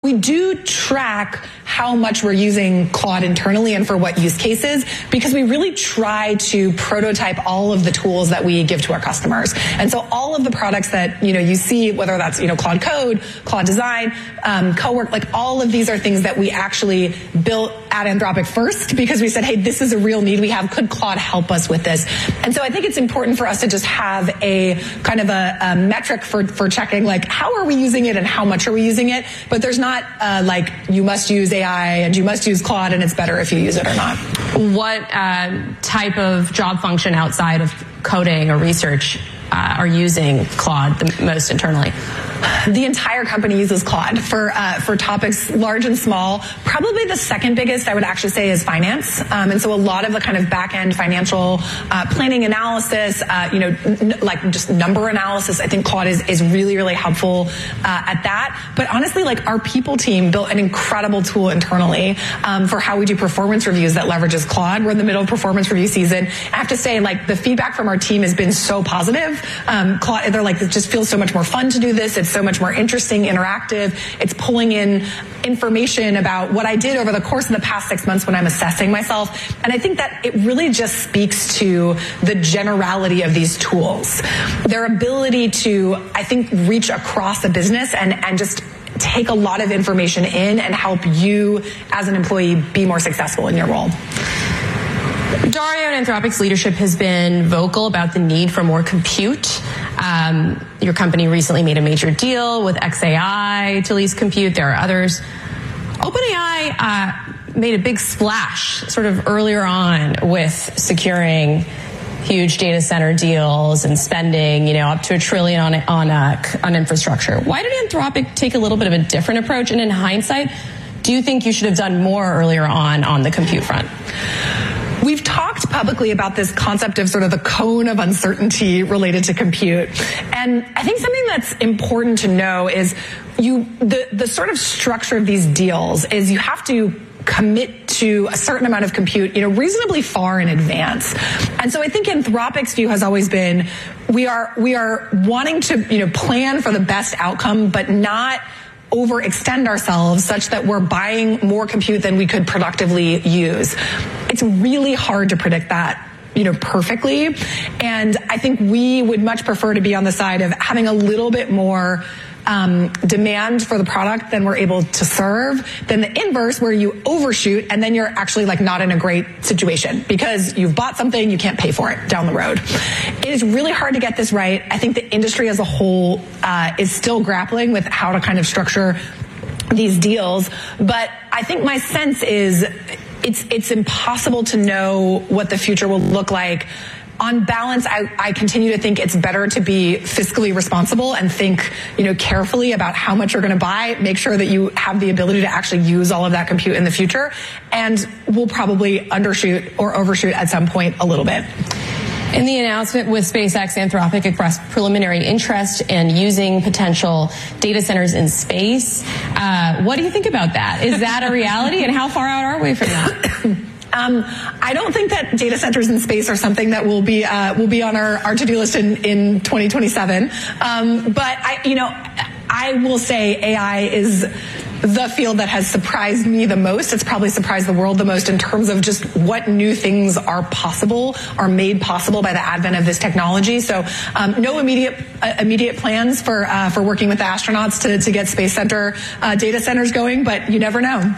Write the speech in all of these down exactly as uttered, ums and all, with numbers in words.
We do track how much we're using Claude internally and for what use cases, because we really try to prototype all of the tools that we give to our customers. And so all of the products that, you know, you see, whether that's, you know, Claude Code, Claude Design, um, Cowork, like all of these are things that we actually built at Anthropic first, because we said, hey, this is a real need we have. Could Claude help us with this? And so I think it's important for us to just have a kind of a, a metric for, for checking, like, how are we using it and how much are we using it? But there's not uh, like, you must use A I and you must use Claude and it's better if you use it or not. What uh, type of job function outside of coding or research uh, are using Claude the most internally? The entire company uses Claude for uh, for topics large and small. Probably the second biggest, I would actually say, is finance. Um, and so a lot of the kind of back-end financial uh, planning analysis, uh, you know, n- like just number analysis, I think Claude is, is really, really helpful uh, at that. But honestly, like our people team built an incredible tool internally um, for how we do performance reviews that leverages Claude. We're in the middle of performance review season. I have to say, like, the feedback from our team has been so positive. Um, Claude, they're like, it just feels so much more fun to do this. It's so much more interesting, interactive. It's pulling in information about what I did over the course of the past six months when I'm assessing myself. And I think that it really just speaks to the generality of these tools. Their ability to, I think, reach across a business and, and just take a lot of information in and help you as an employee be more successful in your role. Dario and Anthropic's leadership has been vocal about the need for more compute. Um, your company recently made a major deal with X A I to lease compute. There are others. OpenAI uh, made a big splash sort of earlier on with securing huge data center deals and spending, you know, up to a trillion on on uh, on infrastructure. Why did Anthropic take a little bit of a different approach? And in hindsight, do you think you should have done more earlier on on the compute front? We've talked publicly about this concept of sort of the cone of uncertainty related to compute. And I think something that's important to know is you the, the sort of structure of these deals is you have to commit to a certain amount of compute, you know, reasonably far in advance. And so I think Anthropic's view has always been we are we are wanting to, you know, plan for the best outcome, but not overextend ourselves such that we're buying more compute than we could productively use. It's really hard to predict that, you know, perfectly. And I think we would much prefer to be on the side of having a little bit more um, demand for the product than we're able to serve than the inverse where you overshoot and then you're actually like not in a great situation because you've bought something, you can't pay for it down the road. It is really hard to get this right. I think the industry as a whole uh, is still grappling with how to kind of structure these deals. But I think my sense is it's it's impossible to know what the future will look like. On balance, I, I continue to think it's better to be fiscally responsible and think, you know, carefully about how much you're going to buy, make sure that you have the ability to actually use all of that compute in the future, and we'll probably undershoot or overshoot at some point a little bit. In the announcement with SpaceX, Anthropic expressed preliminary interest in using potential data centers in space. Uh, what do you think about that? Is that a reality, and how far out are we from that? Um, I don't think that data centers in space are something that will be uh, will be on our, our to-do list in, in twenty twenty-seven. Um, but I, you know, I will say A I is the field that has surprised me the most. It's probably surprised the world the most in terms of just what new things are possible, are made possible by the advent of this technology. So, um, no immediate uh, immediate plans for uh, for working with the astronauts to to get Space Center uh, data centers going, but you never know.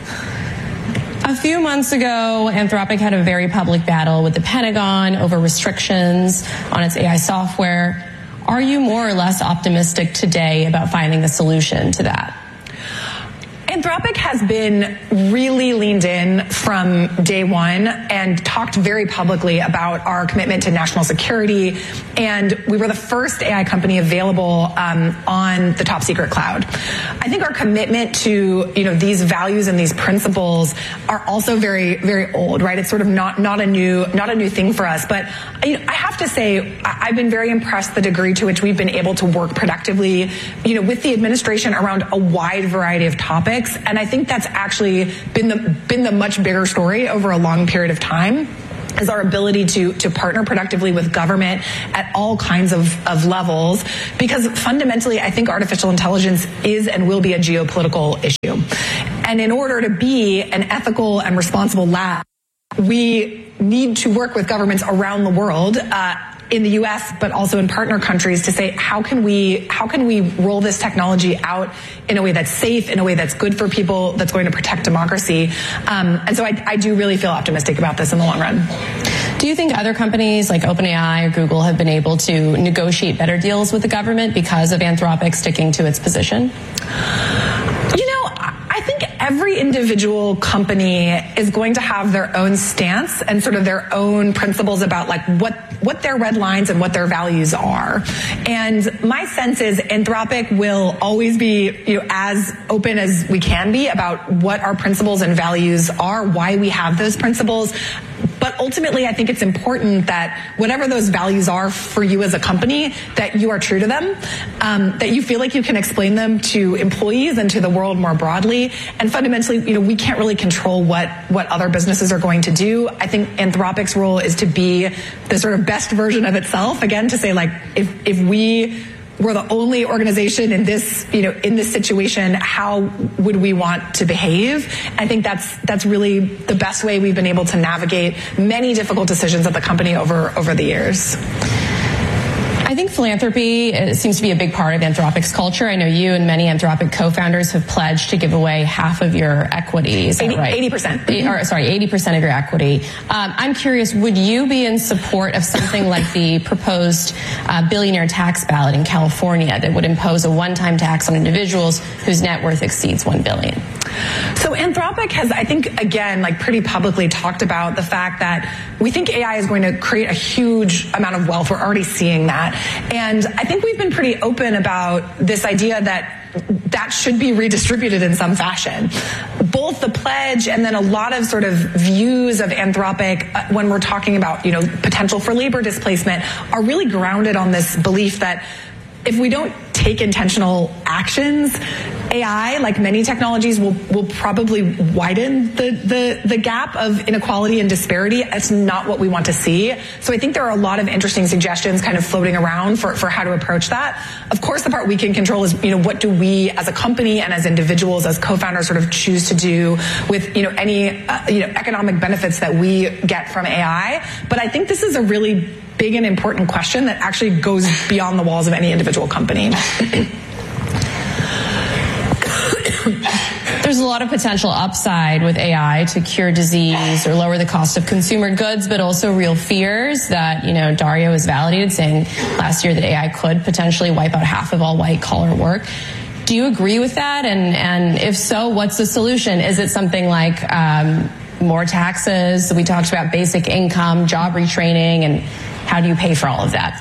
A few months ago, Anthropic had a very public battle with the Pentagon over restrictions on its A I software. Are you more or less optimistic today about finding a solution to that? Anthropic has been really leaned in from day one and talked very publicly about our commitment to national security. And we were the first A I company available um, on the top secret cloud. I think our commitment to, you know, these values and these principles are also very, very old, right? It's sort of not, not a new, not a new thing for us. But you know, I have to say, I've been very impressed the degree to which we've been able to work productively, you know, with the administration around a wide variety of topics. And I think that's actually been the been the much bigger story over a long period of time. is our ability to, to partner productively with government at all kinds of, of levels, because fundamentally, I think artificial intelligence is and will be a geopolitical issue. And in order to be an ethical and responsible lab, we need to work with governments around the world, uh, in the U S, but also in partner countries, to say, how can we, how can we roll this technology out in a way that's safe, in a way that's good for people, that's going to protect democracy? Um, and so I, I do really feel optimistic about this in the long run. Do you think other companies like OpenAI or Google have been able to negotiate better deals with the government because of Anthropic sticking to its position? You know, I think every individual company is going to have their own stance and sort of their own principles about like what, what their red lines and what their values are. And my sense is Anthropic will always be, you know, as open as we can be about what our principles and values are, why we have those principles. But ultimately, I think it's important that whatever those values are for you as a company, that you are true to them, um, that you feel like you can explain them to employees and to the world more broadly. And fundamentally, you know, we can't really control what, what other businesses are going to do. I think Anthropic's role is to be the sort of best version of itself. Again, to say, like, if, if we we're the only organization in this, you know, in this situation, how would we want to behave? I think that's that's really the best way we've been able to navigate many difficult decisions at the company over over the years. I think philanthropy seems to be a big part of Anthropic's culture. I know you and many Anthropic co-founders have pledged to give away half of your equity. Is that right? eighty percent. Or, sorry, eighty percent of your equity. Um, I'm curious, would you be in support of something like the proposed uh, billionaire tax ballot in California that would impose a one-time tax on individuals whose net worth exceeds one billion dollars? So Anthropic has, I think, again, like pretty publicly talked about the fact that we think A I is going to create a huge amount of wealth. We're already seeing that. And I think we've been pretty open about this idea that that should be redistributed in some fashion. Both the pledge and then a lot of sort of views of Anthropic uh, when we're talking about, you know, potential for labor displacement are really grounded on this belief that if we don't take intentional actions, A I, like many technologies, will will probably widen the, the, the gap of inequality and disparity. It's not what we want to see. So I think there are a lot of interesting suggestions kind of floating around for, for how to approach that. Of course, the part we can control is, you know, what do we as a company and as individuals, as co-founders, sort of choose to do with, you know, any, uh, you know, economic benefits that we get from A I. But I think this is a really big and important question that actually goes beyond the walls of any individual company. There's a lot of potential upside with A I to cure disease or lower the cost of consumer goods, but also real fears that, you know, Dario has validated, saying last year that A I could potentially wipe out half of all white collar work. Do you agree with that? And, and if so, what's the solution? Is it something like um, more taxes? We talked about basic income, job retraining, and how do you pay for all of that?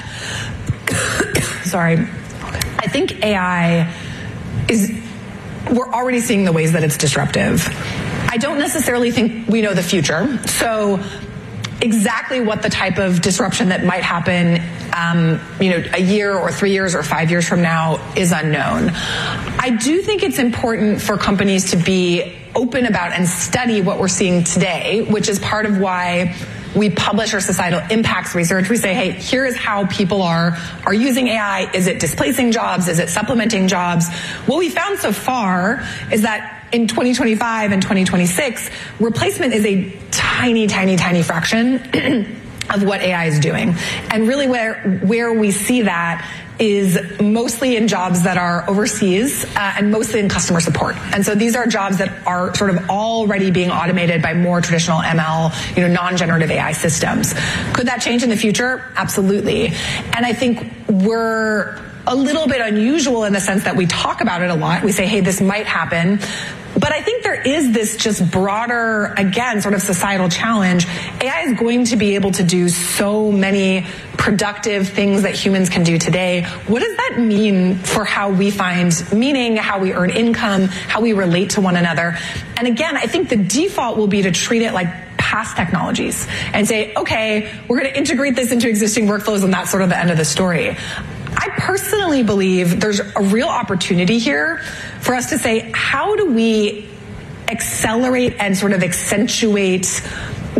Sorry. I think A I is, we're already seeing the ways that it's disruptive. I don't necessarily think we know the future. So exactly what the type of disruption that might happen, um, you know, a year or three years or five years from now is unknown. I do think it's important for companies to be open about and study what we're seeing today, which is part of why we publish our societal impacts research. We say, hey, here is how people are, are using A I. Is it displacing jobs? Is it supplementing jobs? What we found so far is that in twenty twenty-five and twenty twenty-six, replacement is a tiny, tiny, tiny fraction of what A I is doing. And really where, where we see that is mostly in jobs that are overseas uh, and mostly in customer support. And so these are jobs that are sort of already being automated by more traditional M L, you know, non-generative A I systems. Could that change in the future? Absolutely. And I think we're a little bit unusual in the sense that we talk about it a lot. We say, hey, this might happen. But I think there is this just broader, again, sort of societal challenge. A I is going to be able to do so many productive things that humans can do today. What does that mean for how we find meaning, how we earn income, how we relate to one another? And again, I think the default will be to treat it like past technologies and say, okay, we're going to integrate this into existing workflows, and that's sort of the end of the story. I personally believe there's a real opportunity here for us to say, how do we accelerate and sort of accentuate the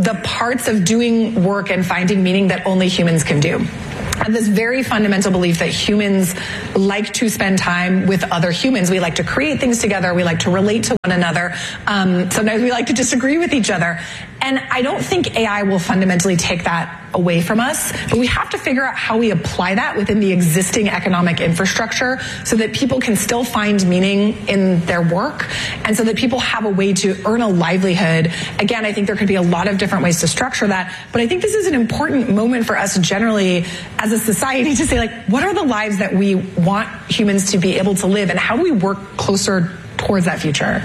the parts of doing work and finding meaning that only humans can do. And this very fundamental belief that humans like to spend time with other humans. We like to create things together. We like to relate to one another. Um, sometimes we like to disagree with each other. And I don't think A I will fundamentally take that away from us, but we have to figure out how we apply that within the existing economic infrastructure so that people can still find meaning in their work and so that people have a way to earn a livelihood. Again, I think there could be a lot of different ways to structure that, but I think this is an important moment for us generally as a society to say, like, what are the lives that we want humans to be able to live, and how do we work closer towards that future?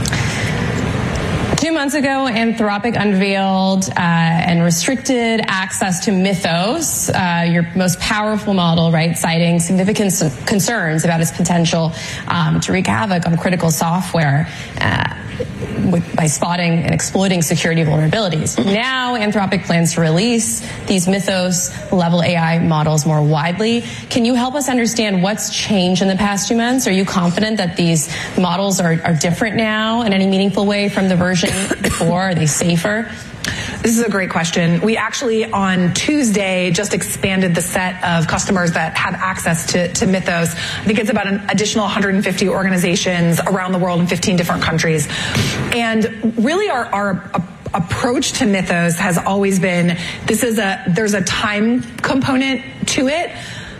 Two months ago, Anthropic unveiled uh, and restricted access to Mythos, uh, your most powerful model, right, citing significant concerns about its potential um, to wreak havoc on critical software uh, with, by spotting and exploiting security vulnerabilities. Now, Anthropic plans to release these Mythos-level A I models more widely. Can you help us understand what's changed in the past two months? Are you confident that these models are, are different now in any meaningful way from the version before? Are they safer? This is a great question. We actually, on Tuesday, just expanded the set of customers that have access to, to Mythos. I think it's about an additional one hundred fifty organizations around the world in fifteen different countries. And really our, our approach to Mythos has always been, this is a, there's a time component to it.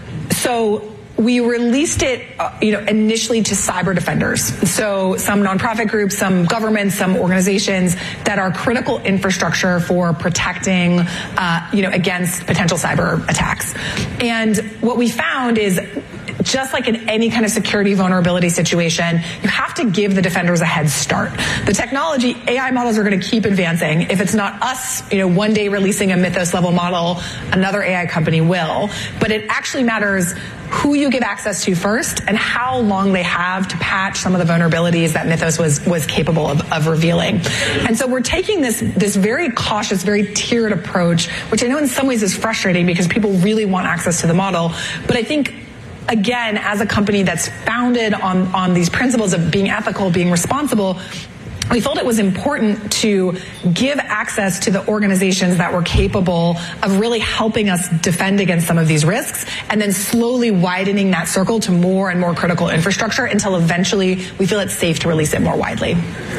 So we released it, uh, you know, initially to cyber defenders. So some nonprofit groups, some governments, some organizations that are critical infrastructure for protecting, uh, you know, against potential cyber attacks. And what we found is, just like in any kind of security vulnerability situation, you have to give the defenders a head start. The technology, A I models are going to keep advancing. If it's not us, you know, one day releasing a Mythos level model, another A I company will. But it actually matters who you give access to first and how long they have to patch some of the vulnerabilities that Mythos was was capable of, of revealing. And so we're taking this this very cautious, very tiered approach, which I know in some ways is frustrating because people really want access to the model. But I think, again, as a company that's founded on, on these principles of being ethical, being responsible, we felt it was important to give access to the organizations that were capable of really helping us defend against some of these risks, and then slowly widening that circle to more and more critical infrastructure until eventually we feel it's safe to release it more widely.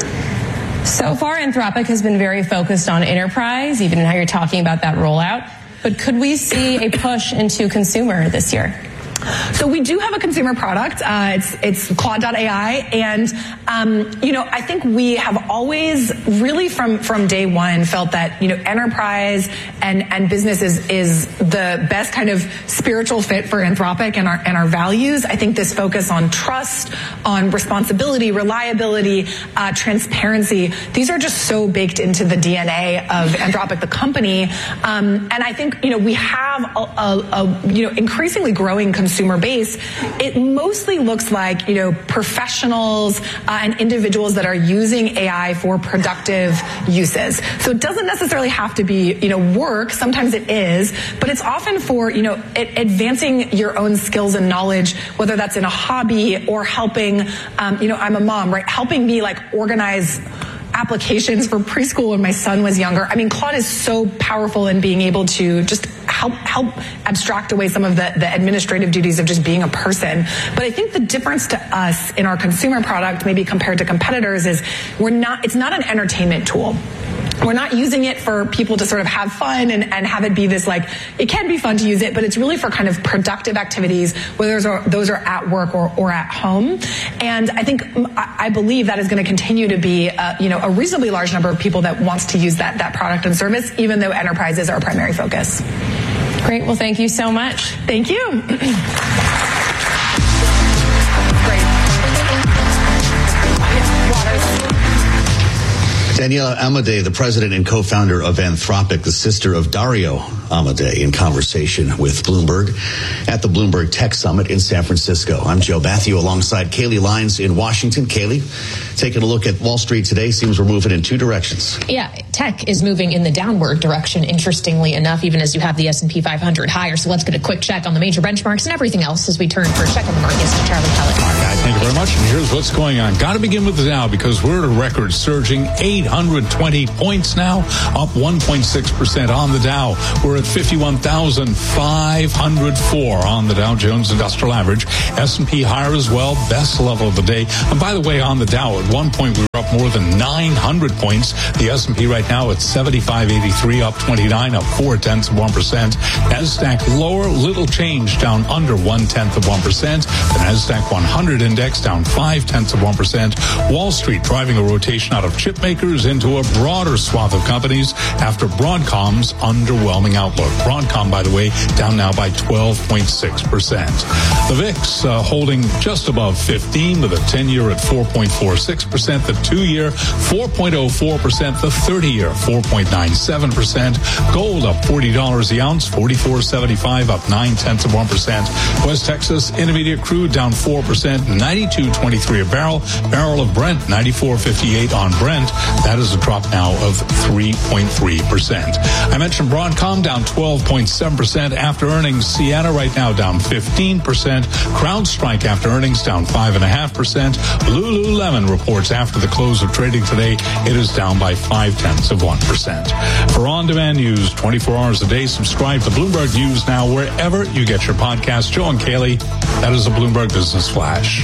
So far, Anthropic has been very focused on enterprise, even in how you're talking about that rollout. But could we see a push into consumer this year? So we do have a consumer product. Uh, it's it's Claude dot A I, and um, you know, I think we have always really from from day one felt that, you know, enterprise and and business is is the best kind of spiritual fit for Anthropic and our and our values. I think this focus on trust, on responsibility, reliability, uh, transparency, these are just so baked into the D N A of Anthropic, the company. Um, and I think, you know, we have a, a, a you know increasingly growing consumer consumer base. It mostly looks like, you know, professionals uh, and individuals that are using A I for productive uses. So it doesn't necessarily have to be, you know, work. Sometimes it is, but it's often for, you know, advancing your own skills and knowledge, whether that's in a hobby or helping, um, you know, I'm a mom, right? Helping me like organize applications for preschool when my son was younger. I mean, Claude is so powerful in being able to just help help abstract away some of the, the administrative duties of just being a person. But I think the difference to us in our consumer product, maybe compared to competitors, is we're not, it's not an entertainment tool. We're not using it for people to sort of have fun and, and have it be this, like, it can be fun to use it, but it's really for kind of productive activities, whether those are, those are at work or, or at home. And I think, I believe that is going to continue to be, uh, you know, a reasonably large number of people that wants to use that, that product and service, even though enterprise is our primary focus. Great. Well, thank you so much. Thank you. Daniela Amadei, the president and co-founder of Anthropic, the sister of Dario Amadei, in conversation with Bloomberg at the Bloomberg Tech Summit in San Francisco. I'm Joe Matthew alongside Kaylee Lyons in Washington. Kaylee, taking a look at Wall Street today, seems we're moving in two directions. Yeah, tech is moving in the downward direction, interestingly enough, even as you have the S and P five hundred higher. So let's get a quick check on the major benchmarks and everything else as we turn for a check on the markets to Charlie Pellet. All right, thank you very much. And here's what's going on. Got to begin with the Dow because we're at a record surging eight hundred twenty points now, up one point six percent on the Dow. We're at fifty-one thousand five hundred four on the Dow Jones Industrial Average. S and P higher as well, best level of the day. And by the way, on the Dow, at one point we were up more than nine hundred points. The S and P right now at seventy-five eighty-three, up twenty-nine, up four tenths of one percent. NASDAQ lower, little change, down under one tenth of one percent. The NASDAQ one hundred index down five tenths of one percent. Wall Street driving a rotation out of chip makers into a broader swath of companies after Broadcom's underwhelming outlook. Broadcom, by the way, down now by twelve point six percent. The V I X uh, holding just above fifteen, with a ten-year at four point four six percent, the two-year four point oh four percent, the thirty-year four point nine seven percent. Gold up forty dollars the ounce, forty-four seventy-five, up nine tenths of one percent. West Texas Intermediate crude down four percent, ninety-two twenty-three a barrel. Barrel of Brent, ninety-four fifty-eight on Brent. That is a drop now of three point three percent. I mentioned Broadcom down twelve point seven percent after earnings. Ciena right now down fifteen percent. CrowdStrike after earnings down five point five percent. Lululemon reports after the close of trading today, it is down by five tenths of one percent. For on-demand news twenty-four hours a day, subscribe to Bloomberg News now wherever you get your podcast. Joe and Kaylee, that is a Bloomberg Business Flash.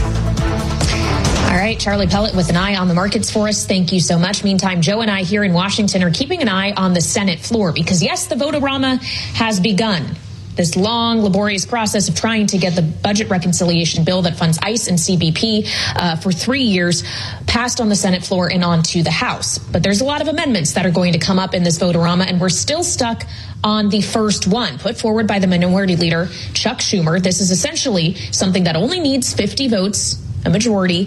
All right, Charlie Pellet with an eye on the markets for us. Thank you so much. Meantime, Joe and I here in Washington are keeping an eye on the Senate floor because, yes, the vote-a-rama has begun. This long, laborious process of trying to get the budget reconciliation bill that funds ICE and C B P uh, for three years passed on the Senate floor and onto the House. But there's a lot of amendments that are going to come up in this vote-a-rama, and we're still stuck on the first one put forward by the Minority Leader, Chuck Schumer. This is essentially something that only needs fifty votes, a majority,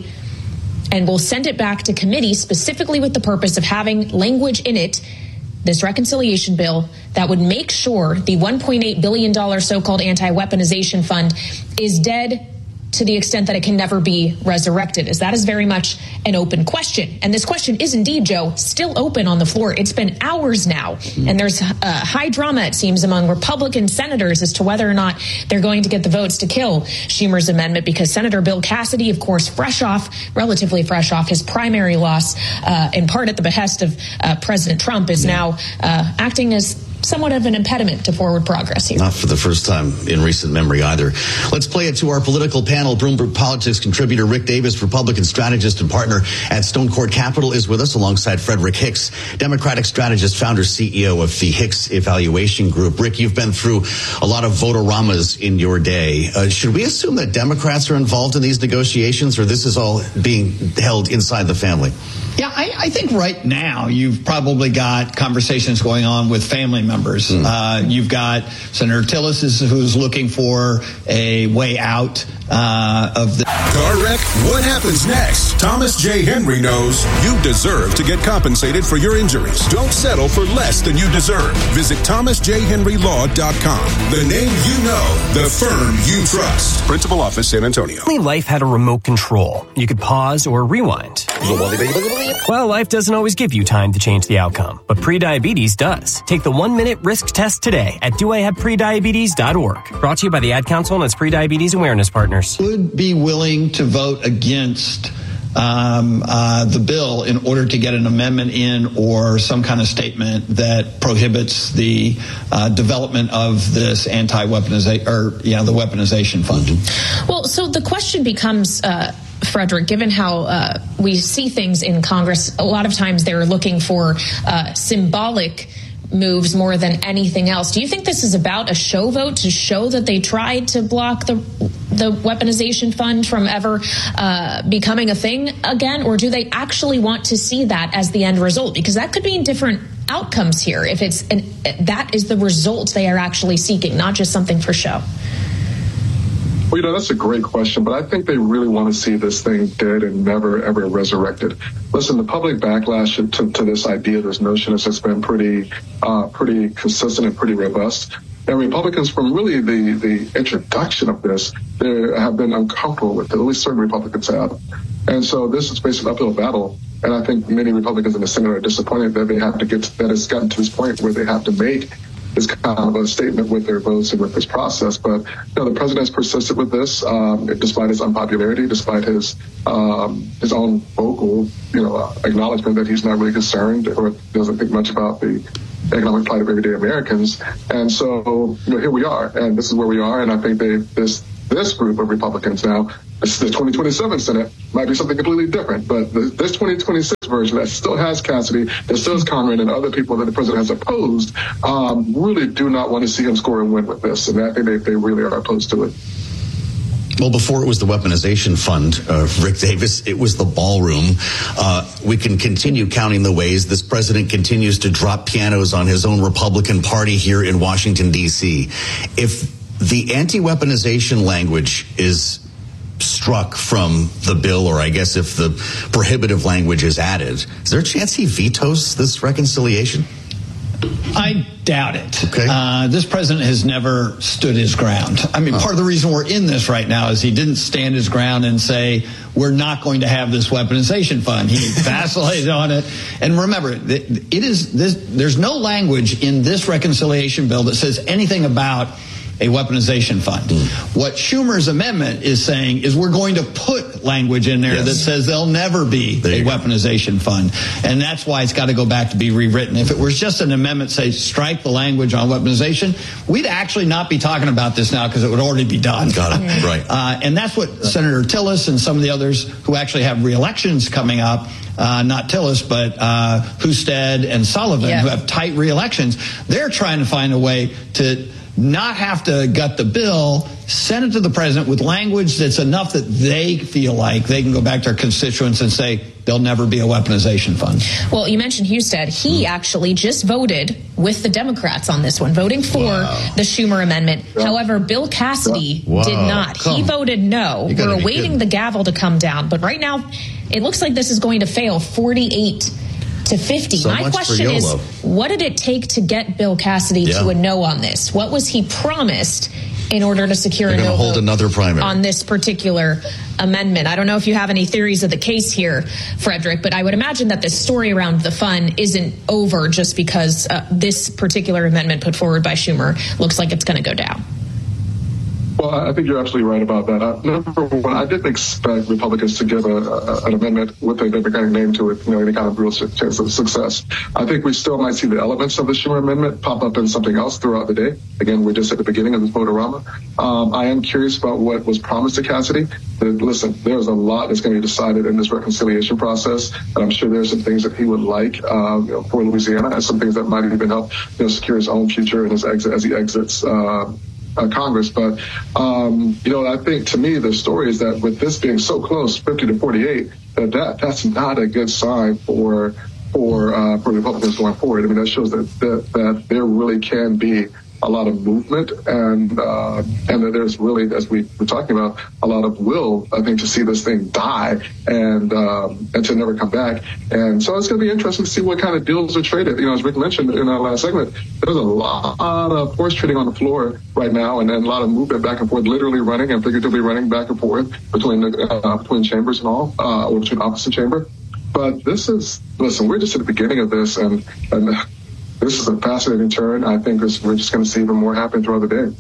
and we'll send it back to committee specifically with the purpose of having language in it, this reconciliation bill, that would make sure the one point eight billion dollars so-called anti-weaponization fund is dead to the extent that it can never be resurrected, as that is very much an open question. And this question is indeed, Joe, still open on the floor. It's been hours now, and there's uh, high drama, it seems, among Republican senators as to whether or not they're going to get the votes to kill Schumer's amendment, because Senator Bill Cassidy, of course, fresh off, relatively fresh off his primary loss, uh, in part at the behest of uh, President Trump, is now uh, acting as somewhat of an impediment to forward progress here. Not for the first time in recent memory either. Let's play it to our political panel. Bloomberg Politics contributor Rick Davis, Republican strategist and partner at Stone Court Capital, is with us alongside Frederick Hicks, Democratic strategist, founder, C E O of the Hicks Evaluation Group. Rick, you've been through a lot of vote-a-ramas in your day. Uh, should we assume that Democrats are involved in these negotiations, or this is all being held inside the family? Yeah, I, I think right now you've probably got conversations going on with family members. Mm. Uh, you've got Senator Tillis who's looking for a way out uh, of the car wreck. What happens next? Thomas J. Henry knows you deserve to get compensated for your injuries. Don't settle for less than you deserve. Visit thomas j henry law dot com. The name you know, the firm you trust. Principal Office, San Antonio. Only life had a remote control. You could pause or rewind. Well, life doesn't always give you time to change the outcome, but prediabetes does. Take the one-minute risk test today at do I have prediabetes dot org. Brought to you by the Ad Council and its prediabetes awareness partners. Would be willing to vote against um, uh, the bill in order to get an amendment in or some kind of statement that prohibits the uh, development of this anti-weaponization or, you know, the weaponization fund. Mm-hmm. Well, so the question becomes, uh, Frederick, given how uh, we see things in Congress, a lot of times they're looking for uh, symbolic moves more than anything else. Do you think this is about a show vote to show that they tried to block the the weaponization fund from ever uh, becoming a thing again, or do they actually want to see that as the end result? Because that could mean different outcomes here if it's an, that is the result they are actually seeking, not just something for show. Well, you know, that's a great question, but I think they really want to see this thing dead and never, ever resurrected. Listen, the public backlash to, to this idea, this notion, has been pretty, uh, pretty consistent and pretty robust. And Republicans, from really the, the introduction of this, they have been uncomfortable with it. At least certain Republicans have. And so this is basically an uphill battle. And I think many Republicans in the Senate are disappointed that they have to get to, that it's gotten to this point where they have to make is kind of a statement with their votes and with this process. But you know, the president's persisted with this, um, despite his unpopularity, despite his um, his own vocal, you know, uh, acknowledgement that he's not really concerned or doesn't think much about the economic plight of everyday Americans. And so, you know, here we are, and this is where we are. And I think they this this group of Republicans now, this, the twenty twenty-seven Senate might be something completely different, but the, this twenty twenty-six version that still has Cassidy, that still has Conrad and other people that the president has opposed, um, really do not want to see him score and win with this. And I think they, they really are opposed to it. Well, before it was the weaponization fund, uh, Rick Davis, it was the ballroom. Uh, we can continue counting the ways this president continues to drop pianos on his own Republican Party here in Washington, D C. If the anti-weaponization language is struck from the bill, or I guess if the prohibitive language is added, is there a chance he vetoes this reconciliation? I doubt it. Okay. Uh, this president has never stood his ground. I mean, oh. part of the reason we're in this right now is he didn't stand his ground and say, we're not going to have this weaponization fund. He vacillated on it. And remember, it is this, there's no language in this reconciliation bill that says anything about a weaponization fund. Mm. What Schumer's amendment is saying is we're going to put language in there yes. that says there'll never be there a weaponization go. fund. And that's why it's got to go back to be rewritten. If it was just an amendment, say, strike the language on weaponization, we'd actually not be talking about this now because it would already be done. Got it. Right. Uh, and that's what right. Senator Tillis and some of the others who actually have re-elections coming up, Uh, not Tillis, but uh, Husted and Sullivan, yeah. who have tight re-elections, they're trying to find a way to not have to gut the bill, send it to the president with language that's enough that they feel like they can go back to their constituents and say there'll never be a weaponization fund. Well, you mentioned Husted. He mm. actually just voted with the Democrats on this one, voting for wow. the Schumer amendment. Yeah. However, Bill Cassidy yeah. did not. Come. He voted no. We're awaiting the gavel to come down. But right now, it looks like this is going to fail forty-eight to fifty. So My question is, what did it take to get Bill Cassidy yeah. to a no on this? What was he promised in order to secure They're a no hold vote another primary on this particular amendment? I don't know if you have any theories of the case here, Frederick, but I would imagine that this story around the fund isn't over just because uh, this particular amendment put forward by Schumer looks like it's going to go down. Well, I think you're absolutely right about that. Uh, number one, I didn't expect Republicans to give a, a, an amendment with a Democratic name to it, you know, any kind of real chance of success. I think we still might see the elements of the Schumer amendment pop up in something else throughout the day. Again, we're just at the beginning of this vote-a-rama. Um, I am curious about what was promised to Cassidy. But listen, there's a lot that's going to be decided in this reconciliation process, and I'm sure there's some things that he would like uh, you know, for Louisiana, and some things that might even help you know, secure his own future and his exit as he exits uh, Uh, Congress. But, um, you know, I think to me, the story is that with this being so close, fifty to forty-eight, that, that that's not a good sign for for uh, for Republicans going forward. I mean, that shows that that, that there really can be a lot of movement and uh, and that there's really, as we were talking about, a lot of will, I think, to see this thing die and um, and to never come back. And so it's going to be interesting to see what kind of deals are traded. You know, as Rick mentioned in our last segment, there's a lot of horse trading on the floor right now, and then a lot of movement back and forth, literally running and figuratively running back and forth between the, uh, between chambers and all, uh, or between office and chamber. But this is, listen, we're just at the beginning of this, and and. This is a fascinating turn. I think this, we're just going to see even more happen throughout the day.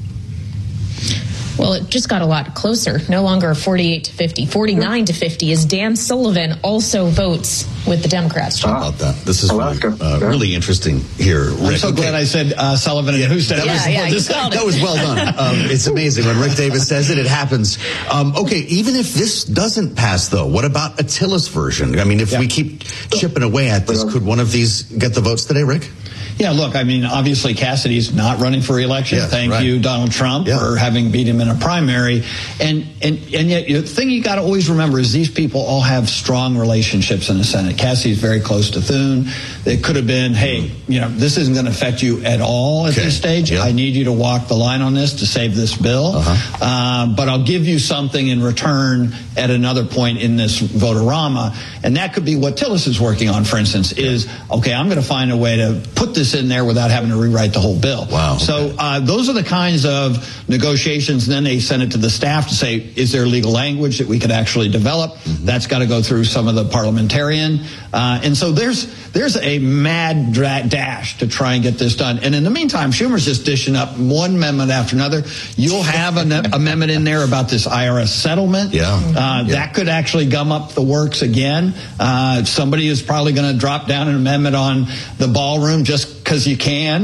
Well, it just got a lot closer. No longer forty-eight to fifty, forty-nine to fifty, as Dan Sullivan also votes with the Democrats. How about that? This is really, uh, yeah. really interesting here, Rick. I'm so okay. glad I said uh, Sullivan and yeah, Husted. That, yeah, was, yeah, this, that was well done. Um, it's amazing. When Rick Davis says it, it happens. Um, okay, even if this doesn't pass, though, what about a Tillis version? I mean, if yeah. we keep chipping away at this, could one of these get the votes today, Rick? Yeah, look, I mean, obviously Cassidy's not running for re-election. Yes, Thank right. you, Donald Trump, yeah. for having beat him in a primary. And and and yet the thing you got to always remember is these people all have strong relationships in the Senate. Cassidy's very close to Thune. It could have been, hey, you know, this isn't going to affect you at all at okay. this stage. Yeah. I need you to walk the line on this to save this bill. Uh-huh. Uh, but I'll give you something in return at another point in this vote-a-rama. And that could be what Tillis is working on, for instance, is, okay, I'm going to find a way to put this this in there without having to rewrite the whole bill. Wow. Okay. So uh, those are the kinds of negotiations. And then they send it to the staff to say, is there legal language that we could actually develop? Mm-hmm. That's got to go through some of the parliamentarian. Uh, and so there's there's a mad dra- dash to try and get this done. And in the meantime, Schumer's just dishing up one amendment after another. You'll have an amendment in there about this I R S settlement. Yeah. Uh, yeah. That could actually gum up the works again. Uh, somebody is probably going to drop down an amendment on the ballroom just because you can.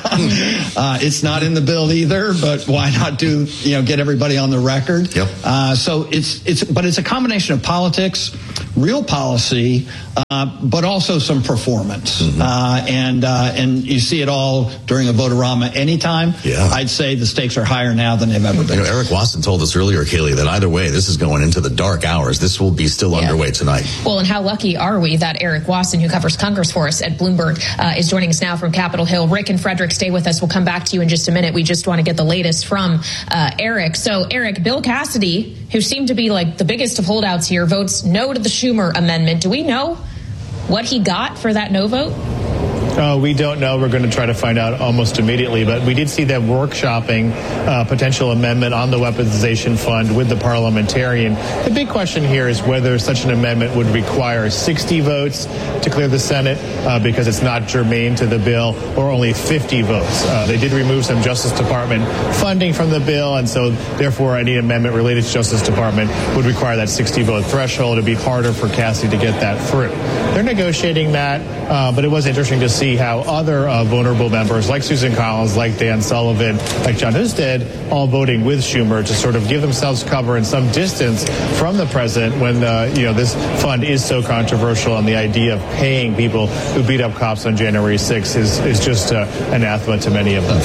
uh, it's not in the bill either, but why not do, you know, get everybody on the record? Yep. Uh, so it's, it's, but it's a combination of politics, real policy, uh, but also some performance. Mm-hmm. Uh, and, uh, and you see it all during a vote-a-rama anytime. Yeah. I'd say the stakes are higher now than they've ever been. You know, Eric Wasson told us earlier, Kaylee, that either way, this is going into the dark hours. This will be still yeah. underway tonight. Well, and how lucky are we that Eric Wasson, who covers Congress for us at Bloomberg, uh, is joining us now from Capitol Hill. Rick and Frederick, stay with us. We'll come back to you in just a minute. We just want to get the latest from uh, Eric. So, Eric, Bill Cassidy, who seemed to be like the biggest of holdouts here, votes no to the Schumer amendment. Do we know what he got for that no vote? Uh, we don't know. We're going to try to find out almost immediately. But we did see them workshopping a potential amendment on the weaponization fund with the parliamentarian. The big question here is whether such an amendment would require sixty votes to clear the Senate uh, because it's not germane to the bill, or only fifty votes. Uh, they did remove some Justice Department funding from the bill, and so therefore any amendment related to Justice Department would require that sixty vote threshold. It'd be harder for Cassidy to get that through. They're negotiating that, uh, but it was interesting to see how other uh, vulnerable members like Susan Collins, like Dan Sullivan, like John Husted, all voting with Schumer to sort of give themselves cover and some distance from the president when uh, you know this fund is so controversial, and the idea of paying people who beat up cops on January sixth is, is just uh, anathema to many of them.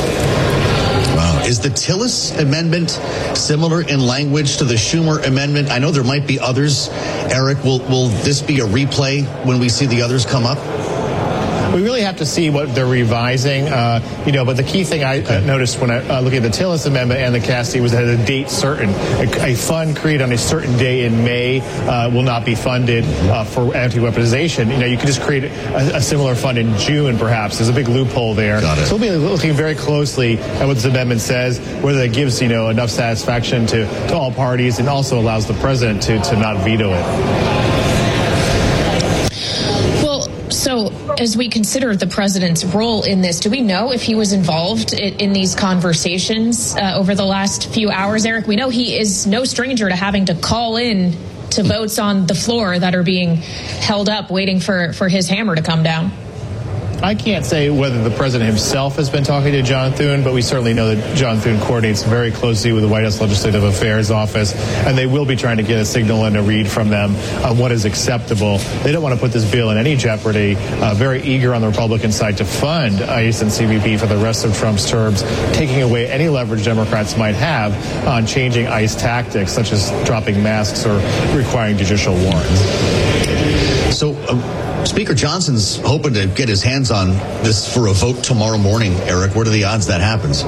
Wow. Is the Tillis amendment similar in language to the Schumer amendment? I know there might be others. Eric, will will this be a replay when we see the others come up? We really have to see what they're revising, uh, you know, but the key thing I uh, noticed when I uh, look at the Tillis Amendment and the Cassidy was that a date certain. A, a fund created on a certain day in May uh, will not be funded uh, for anti-weaponization. You know, you could just create a, a similar fund in June, perhaps. There's a big loophole there. Got it. So we'll be looking very closely at what this amendment says, whether it gives, you know, enough satisfaction to, to all parties and also allows the president to, to not veto it. So as we consider the president's role in this, do we know if he was involved in, in these conversations uh, over the last few hours, Eric? We know he is no stranger to having to call in to votes on the floor that are being held up, waiting for, for his hammer to come down. I can't say whether the president himself has been talking to John Thune, but we certainly know that John Thune coordinates very closely with the White House Legislative Affairs Office, and they will be trying to get a signal and a read from them on what is acceptable. They don't want to put this bill in any jeopardy. Uh, very eager on the Republican side to fund ICE and C B P for the rest of Trump's terms, taking away any leverage Democrats might have on changing ICE tactics, such as dropping masks or requiring judicial warrants. So, uh, Speaker Johnson's hoping to get his hands on this for a vote tomorrow morning, Eric. What are the odds that happens?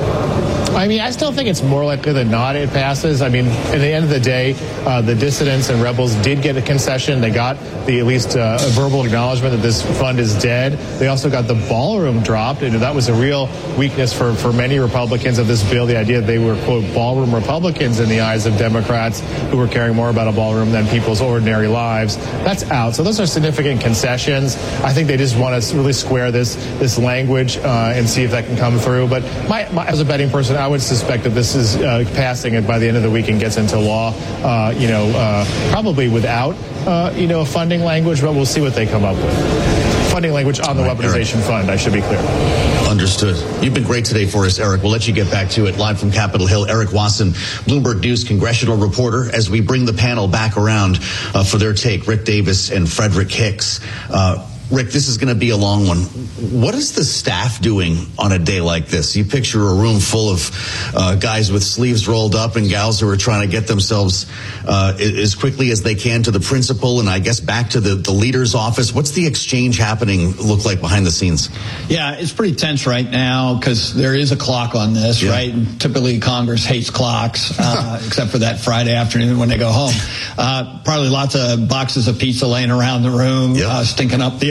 I mean, I still think it's more likely than not it passes. I mean, at the end of the day, uh, the dissidents and rebels did get a concession. They got the at least uh, a verbal acknowledgement that this fund is dead. They also got the ballroom dropped, and that was a real weakness for, for many Republicans of this bill, the idea that they were, quote, ballroom Republicans in the eyes of Democrats who were caring more about a ballroom than people's ordinary lives. That's out. So those are significant concessions. I think they just want to really square this this language uh, and see if that can come through. But my, my, as a betting person, I would suspect that this is uh, passing it by the end of the week and gets into law, uh, you know, uh, probably without, uh, you know, a funding language, but we'll see what they come up with. Funding language on the right, weaponization Eric. Fund, I should be clear. Understood. You've been great today for us, Eric. We'll let you get back to it. Live from Capitol Hill, Eric Wasson, Bloomberg News congressional reporter, as we bring the panel back around uh, for their take, Rick Davis and Frederick Hicks. Uh, Rick, this is going to be a long one. What is the staff doing on a day like this? You picture a room full of uh, guys with sleeves rolled up and gals who are trying to get themselves uh, as quickly as they can to the principal and I guess back to the, the leader's office. What's the exchange happening look like behind the scenes? Yeah, it's pretty tense right now because there is a clock on this, yeah. right? And typically Congress hates clocks, uh, except for that Friday afternoon when they go home. Uh, probably lots of boxes of pizza laying around the room, yep. uh, stinking up the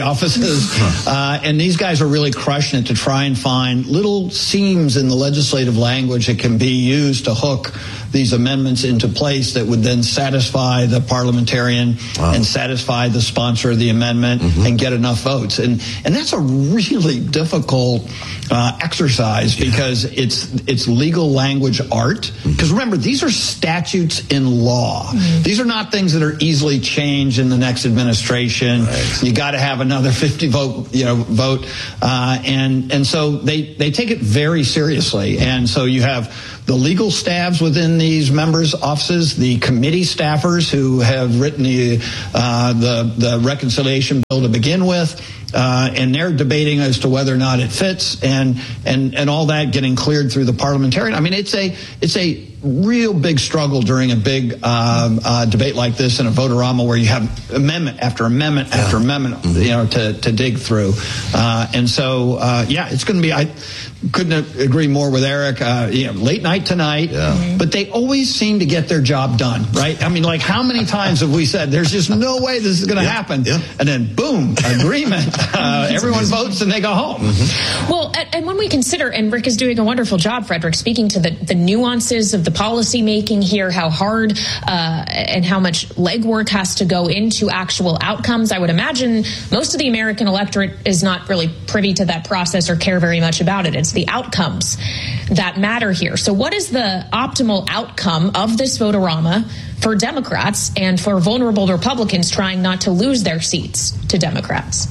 offices. Uh, and these guys are really crushing it to try and find little seams in the legislative language that can be used to hook these amendments into place that would then satisfy the parliamentarian wow. and satisfy the sponsor of the amendment mm-hmm. and get enough votes. And and that's a really difficult uh, exercise because yeah. it's it's legal language art. Because mm-hmm. remember, these are statutes in law. Mm-hmm. These are not things that are easily changed in the next administration. Right. You got to have another fifty vote, you know, vote, uh, and and so they they take it very seriously. And so you have the legal staffs within these members' offices, the committee staffers who have written the uh, the, the reconciliation bill to begin with, uh, and they're debating as to whether or not it fits, and and and all that getting cleared through the parliamentarian. I mean, it's a it's a real big struggle during a big um, uh, debate like this in a vote-a-rama where you have amendment after amendment yeah. after amendment, mm-hmm. you know, to to dig through, uh, and so uh, yeah, it's going to be. I couldn't agree more with Eric. Uh, you know, late night tonight, yeah. mm-hmm. but they always seem to get their job done, right? I mean, like how many times have we said there's just no way this is going to yeah. happen, yeah. and then boom, agreement. Uh, everyone amazing. votes and they go home. Mm-hmm. Well, and when we consider, and Rick is doing a wonderful job, Frederick, speaking to the, the nuances of the policy making here, how hard uh, and how much legwork has to go into actual outcomes. I would imagine most of the American electorate is not really privy to that process or care very much about it. It's the outcomes that matter here. So what is the optimal outcome of this vote-a-rama for Democrats and for vulnerable Republicans trying not to lose their seats to Democrats?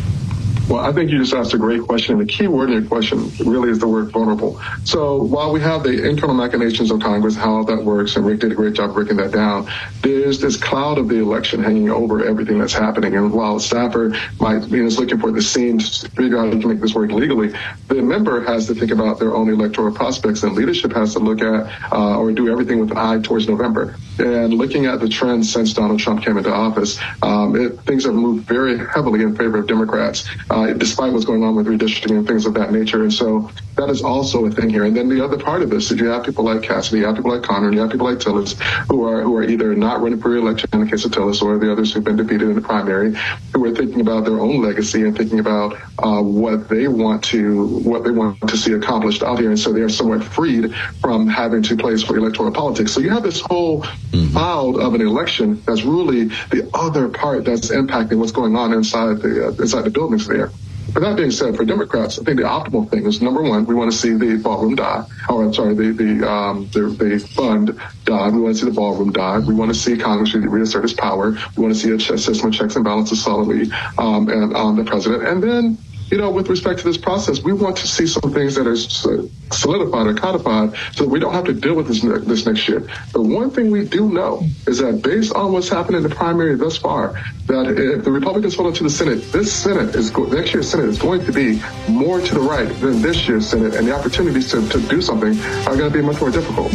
Well, I think you just asked a great question. The key word in your question really is the word vulnerable. So while we have the internal machinations of Congress, how that works, and Rick did a great job breaking that down, there's this cloud of the election hanging over everything that's happening. And while a staffer might be is looking for the seams to figure out how to make this work legally, the member has to think about their own electoral prospects, and leadership has to look at uh, or do everything with an eye towards November. And looking at the trends since Donald Trump came into office, um, it, things have moved very heavily in favor of Democrats. Uh, despite what's going on with redistricting and things of that nature. And so that is also a thing here. And then the other part of this is you have people like Cassidy, you have people like Connor, and you have people like Tillis who are who are either not running for re-election in the case of Tillis, or the others who've been defeated in the primary, who are thinking about their own legacy and thinking about uh, what they want to what they want to see accomplished out here. And so they are somewhat freed from having to place for electoral politics. So you have this whole mm-hmm. cloud of an election that's really the other part that's impacting what's going on inside the uh, inside the buildings there. But that being said, for Democrats, I think the optimal thing is, number one, we want to see the ballroom die. Or, I'm sorry, the the, um, the the fund die. We want to see the ballroom die. We want to see Congress reassert its power. We want to see a system of checks and balances solidly um, and on the president. And then, you know, with respect to this process, we want to see some things that are solidified or codified so that we don't have to deal with this this next year. The one thing we do know is that based on what's happened in the primary thus far, that if the Republicans hold on to the Senate, this Senate is go- next year's Senate is going to be more to the right than this year's Senate, and the opportunities to, to do something are going to be much more difficult.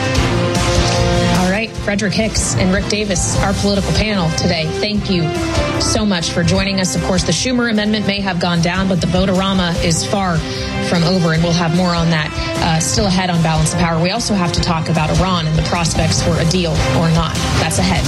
All right, Frederick Hicks and Rick Davis, our political panel today. Thank you so much for joining us. Of course, the Schumer amendment may have gone down, but the vote-a-rama is far from over, and we'll have more on that uh, still ahead on Balance of Power. We also have to talk about Iran and the prospects for a deal or not. That's ahead.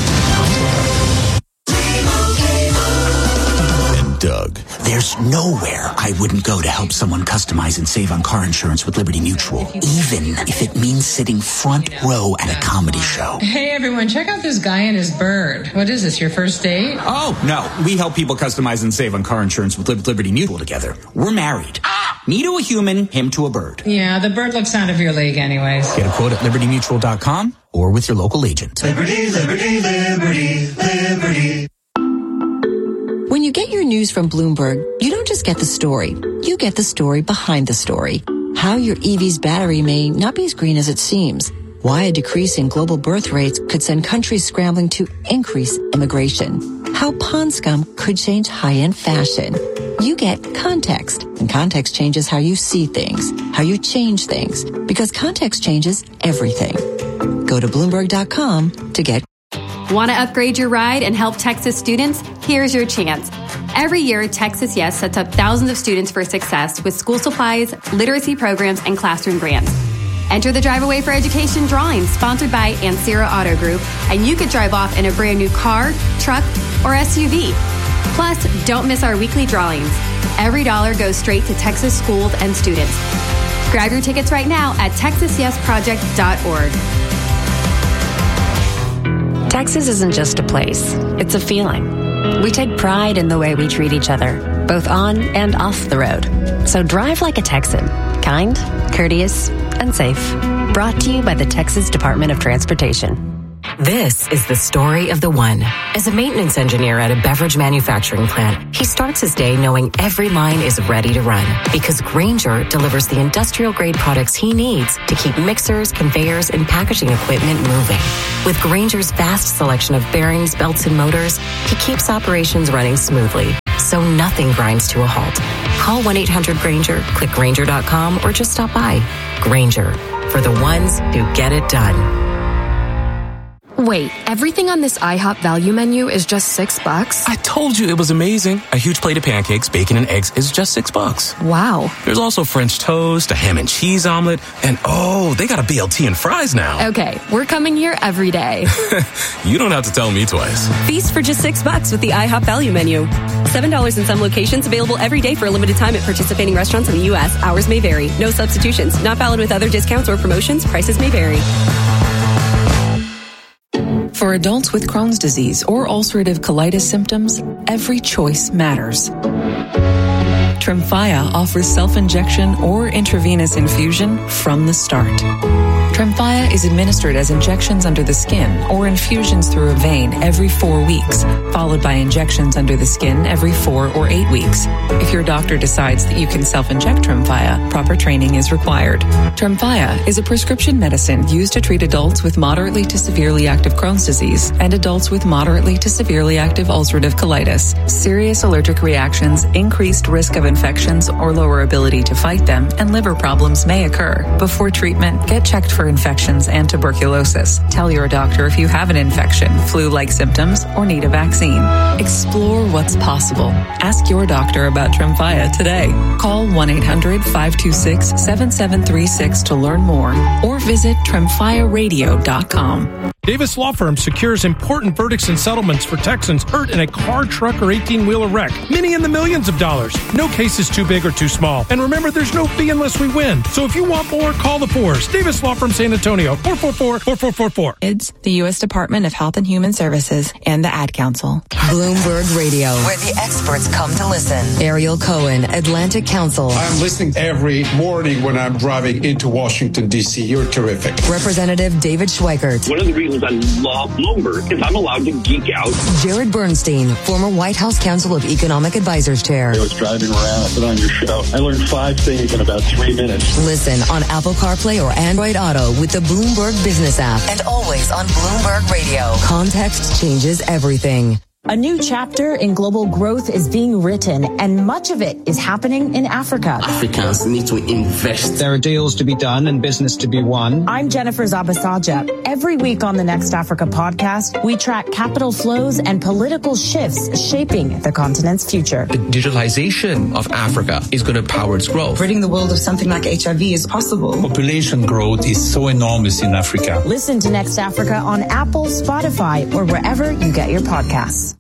Doug. There's nowhere I wouldn't go to help someone customize and save on car insurance with Liberty Mutual, even if it means sitting front row at a comedy show. Hey, everyone, check out this guy and his bird. What is this, your first date? Oh, no. We help people customize and save on car insurance with Liberty Mutual together. We're married. Ah! Me to a human, him to a bird. Yeah, the bird looks out of your league anyways. Get a quote at liberty mutual dot com or with your local agent. Liberty, liberty, liberty, liberty. When you get your news from Bloomberg, you don't just get the story. You get the story behind the story. How your E V's battery may not be as green as it seems. Why a decrease in global birth rates could send countries scrambling to increase immigration. How pond scum could change high-end fashion. You get context, and context changes how you see things, how you change things, because context changes everything. Go to Bloomberg dot com to get. Want to upgrade your ride and help Texas students? Here's your chance. Every year, Texas Yes sets up thousands of students for success with school supplies, literacy programs, and classroom grants. Enter the Drive Away for Education drawing sponsored by Ancira Auto Group, and you could drive off in a brand new car, truck, or S U V. Plus, don't miss our weekly drawings. Every dollar goes straight to Texas schools and students. Grab your tickets right now at texas yes project dot org. Texas isn't just a place, it's a feeling. We take pride in the way we treat each other, both on and off the road. So drive like a Texan, kind, courteous, and safe. Brought to you by the Texas Department of Transportation. This is the story of the one. As a maintenance engineer at a beverage manufacturing plant, he starts his day knowing every line is ready to run because Grainger delivers the industrial-grade products he needs to keep mixers, conveyors, and packaging equipment moving. With Grainger's vast selection of bearings, belts, and motors, he keeps operations running smoothly, so nothing grinds to a halt. Call one eight hundred Grainger, click Grainger dot com, or just stop by. Grainger, for the ones who get it done. Wait, everything on this IHOP value menu is just six bucks? I told you it was amazing. A huge plate of pancakes, bacon, and eggs is just six bucks. Wow. There's also French toast, a ham and cheese omelet, and oh, they got a B L T and fries now. Okay, we're coming here every day. You don't have to tell me twice. Feast for just six bucks with the IHOP value menu. Seven dollars in some locations, available every day for a limited time at participating restaurants in the U S. Hours may vary. No substitutions. Not valid with other discounts or promotions. Prices may vary. For adults with Crohn's disease or ulcerative colitis symptoms, every choice matters. Tremfya offers self-injection or intravenous infusion from the start. Tremfya is administered as injections under the skin or infusions through a vein every four weeks, followed by injections under the skin every four or eight weeks. If your doctor decides that you can self-inject Tremfya, proper training is required. Tremfya is a prescription medicine used to treat adults with moderately to severely active Crohn's disease and adults with moderately to severely active ulcerative colitis. Serious allergic reactions, increased risk of infections or lower ability to fight them, and liver problems may occur. Before treatment, get checked for infections and tuberculosis. Tell your doctor if you have an infection, flu-like symptoms, or need a vaccine. Explore what's possible. Ask your doctor about Tremfya today. Call one eight hundred five two six seven seven three six to learn more or visit tremfya radio dot com. Davis Law Firm secures important verdicts and settlements for Texans hurt in a car, truck, or eighteen-wheeler wreck. Many in the millions of dollars. No case is too big or too small. And remember, there's no fee unless we win. So if you want more, call the fours. Davis Law Firm San Antonio, four four four, four four four four. It's the U S Department of Health and Human Services and the Ad Council. Bloomberg Radio, where the experts come to listen. Ariel Cohen, Atlantic Council. I'm listening every morning when I'm driving into Washington, D C. You're terrific. Representative David Schweikert. One of the reasons I love Bloomberg is I'm allowed to geek out. Jared Bernstein, former White House Council of Economic Advisors Chair. I was driving around, I put on your show. I learned five things in about three minutes. Listen on Apple CarPlay or Android Auto with the Bloomberg Business app and always on Bloomberg Radio. Context changes everything. A new chapter in global growth is being written, and much of it is happening in Africa. Africans need to invest. There are deals to be done and business to be won. I'm Jennifer Zabasaja. Every week on the Next Africa podcast, we track capital flows and political shifts shaping the continent's future. The digitalization of Africa is going to power its growth. Ridding the world of something like H I V is possible. Population growth is so enormous in Africa. Listen to Next Africa on Apple, Spotify, or wherever you get your podcasts.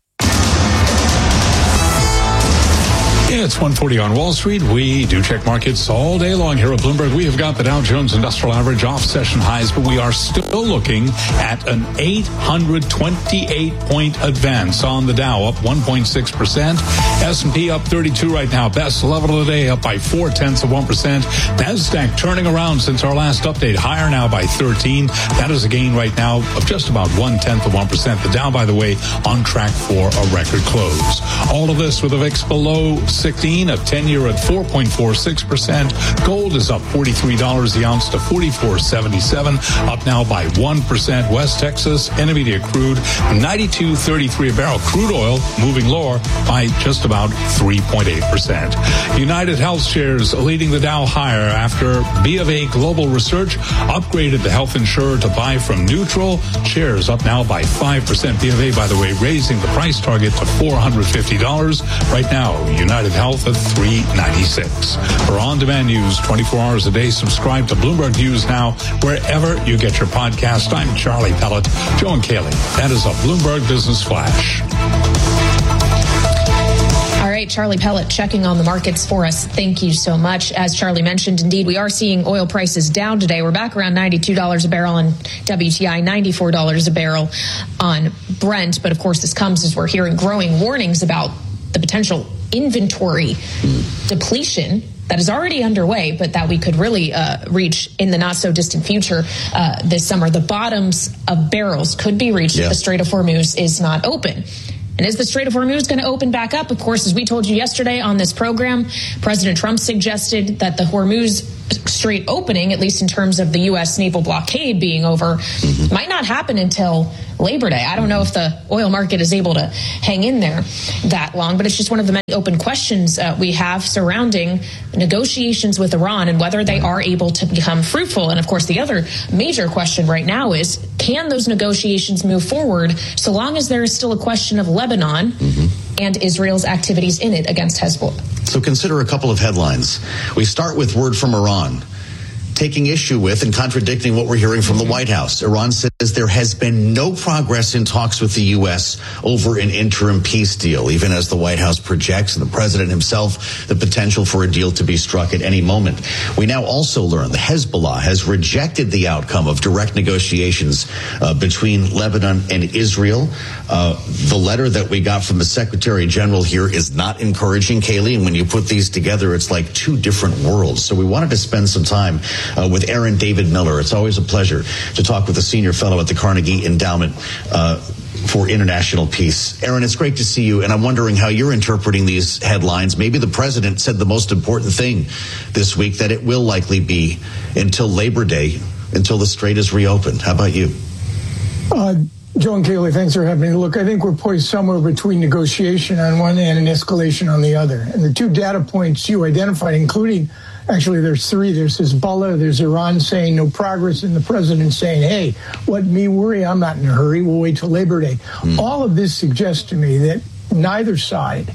Yeah, it's one forty on Wall Street. We do check markets all day long here at Bloomberg. We have got the Dow Jones Industrial Average off session highs, but we are still looking at an eight hundred twenty-eight point advance on the Dow, up one point six percent. S and P up thirty-two right now. Best level of the day, up by four tenths of one percent. NASDAQ turning around since our last update, higher now by thirteen. That is a gain right now of just about one tenth of one percent. The Dow, by the way, on track for a record close. All of this with a V I X below sixteen, a ten-year at four point four six percent. Gold is up forty-three dollars the ounce to forty-four seventy-seven, up now by one percent. West Texas Intermediate crude ninety-two thirty-three a barrel. Crude oil moving lower by just about three point eight percent. United Health shares leading the Dow higher after B of A Global Research upgraded the health insurer to buy from neutral. Shares up now by five percent. B of A, by the way, raising the price target to four hundred fifty dollars. Right now, United Health at three ninety-six. For on-demand news twenty-four hours a day, subscribe to Bloomberg News now wherever you get your podcast. I'm Charlie Pellet. Joe and Kaylee. That is a Bloomberg Business Flash. Charlie Pellet checking on the markets for us. Thank you so much. As Charlie mentioned, indeed, we are seeing oil prices down today. We're back around ninety-two dollars a barrel on W T I, ninety-four dollars a barrel on Brent. But of course, this comes as we're hearing growing warnings about the potential inventory depletion that is already underway, but that we could really uh, reach in the not so distant future uh, this summer. The bottoms of barrels could be reached yeah. if the Strait of Hormuz is not open. And is the Strait of Hormuz going to open back up? Of course, as we told you yesterday on this program, President Trump suggested that the Hormuz Strait opening, at least in terms of the U S naval blockade being over, mm-hmm. might not happen until Labor Day. I don't know if the oil market is able to hang in there that long, but it's just one of the many open questions uh, we have surrounding negotiations with Iran and whether they are able to become fruitful. And of course, the other major question right now is, can those negotiations move forward so long as there is still a question of Lebanon mm-hmm. and Israel's activities in it against Hezbollah? So consider a couple of headlines. We start with word from Iran, taking issue with and contradicting what we're hearing from the White House. Iran says there has been no progress in talks with the U S over an interim peace deal, even as the White House projects, and the president himself, the potential for a deal to be struck at any moment. We now also learn that Hezbollah has rejected the outcome of direct negotiations uh, between Lebanon and Israel. Uh, the letter that we got from the Secretary General here is not encouraging, Kaylee, and when you put these together, it's like two different worlds. So we wanted to spend some time Uh, with Aaron David Miller. It's always a pleasure to talk with a senior fellow at the Carnegie Endowment uh, for International Peace. Aaron, it's great to see you, and I'm wondering how you're interpreting these headlines. Maybe the president said the most important thing this week, that it will likely be until Labor Day, until the strait is reopened. How about you? Uh, Joe and Kaylee, thanks for having me. Look, I think we're poised somewhere between negotiation on one hand and escalation on the other. And the two data points you identified, including actually, there's three. There's Hezbollah, there's Iran saying no progress, and the president saying, hey, let me worry, I'm not in a hurry, we'll wait till Labor Day. Mm. All of this suggests to me that neither side,